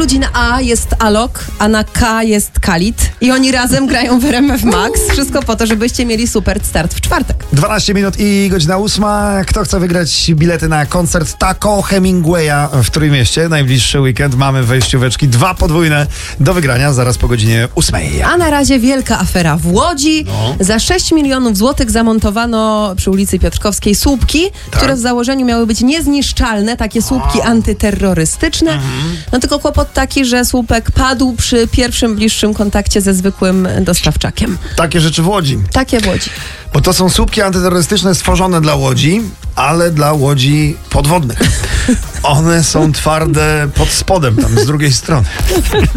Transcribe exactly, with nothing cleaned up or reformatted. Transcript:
godzina A jest Alok, a na K jest Khalid. I oni razem grają w R M F Max. Wszystko po to, żebyście mieli super start w czwartek. dwanaście minut i godzina ósma. Kto chce wygrać bilety na koncert Taco Hemingwaya w Trójmieście? Najbliższy weekend mamy wejścióweczki, dwa podwójne do wygrania zaraz po godzinie ósmej. A na razie wielka afera w Łodzi. No. Za sześć milionów złotych zamontowano przy ulicy Piotrkowskiej słupki, Tak. które w założeniu miały być niezniszczalne, takie słupki antyterrorystyczne. Mhm. No tylko kłopot taki, że słupek padł przy pierwszym bliższym kontakcie ze zwykłym dostawczakiem. Takie rzeczy w Łodzi. Takie w Łodzi. Bo to są słupki antyterrorystyczne stworzone dla łodzi, ale dla łodzi podwodnych. One są twarde pod spodem, tam z drugiej strony.